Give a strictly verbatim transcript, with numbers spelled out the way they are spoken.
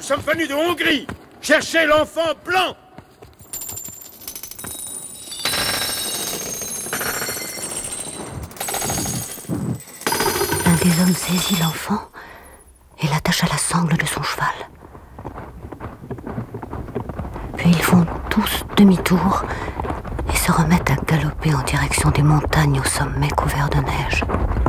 sommes venus de Hongrie chercher l'enfant blanc. Un des hommes saisit l'enfant et l'attache à la sangle de son cheval. Puis ils font tous demi-tour et se remettent à galoper en direction des montagnes au sommet couvert de neige.